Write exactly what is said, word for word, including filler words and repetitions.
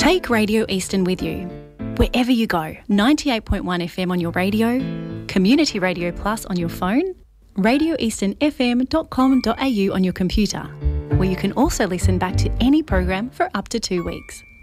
Take Radio Eastern with you. Wherever you go, ninety-eight point one F M on your radio, Community Radio Plus on your phone, radio eastern f m dot com dot a u on your computer, where you can also listen back to any program for up to two weeks.